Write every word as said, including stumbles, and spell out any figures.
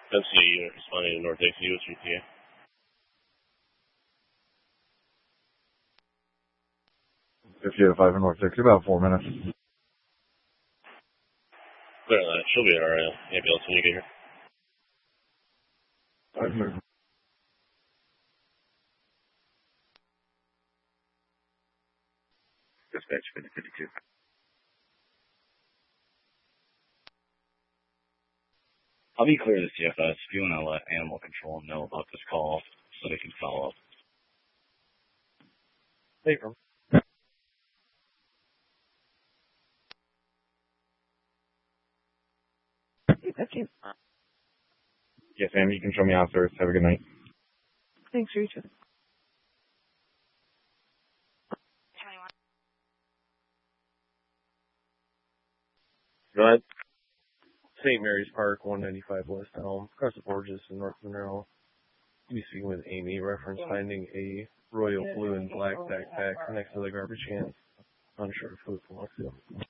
M C A unit responding to North Exit U S three P A. fifty-eight oh five in North Dixie, about four minutes. Clear on that. She'll be at our uh, ambulance when you get here. Five minutes. Dispatch fifty fifty-two. I'll be clear to C F S if you want to let animal control know about this call so they can follow up. April. That's you. Yes, ma'am. You can show me out, sir. Have a good night. Thanks, Rachel. Go ahead. Saint Mary's Park, one ninety-five West Elm, across the Borges in North Monroe. You be speaking with Amy, reference finding a royal blue and black backpack next to the garbage can. Unsure of who it belongs to.